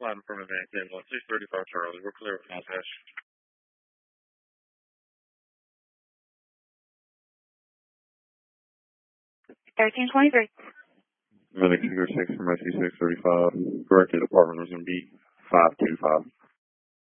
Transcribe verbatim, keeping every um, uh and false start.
Line from Advance ten one six thirty-five Charlie. We're clear with Montash. thirteen twenty-three. Medic Eager six from S C six thirty-five. Corrected apartment was in B five two five.